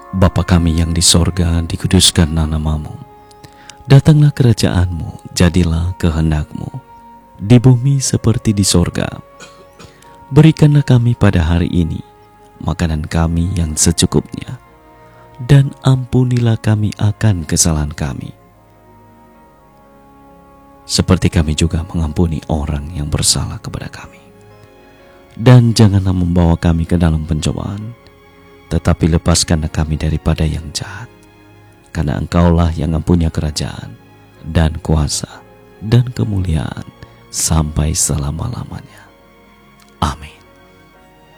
Bapa kami yang di sorga, dikuduskanlah namamu. Datanglah kerajaanmu, jadilah kehendak-Mu, di bumi seperti di sorga. Berikanlah kami pada hari ini makanan kami yang secukupnya, dan ampunilah kami akan kesalahan kami, seperti kami juga mengampuni orang yang bersalah kepada kami. Dan janganlah membawa kami ke dalam pencobaan, tetapi lepaskanlah kami daripada yang jahat. Karena Engkaulah yang mempunyai kerajaan dan kuasa dan kemuliaan sampai selama-lamanya. Amin.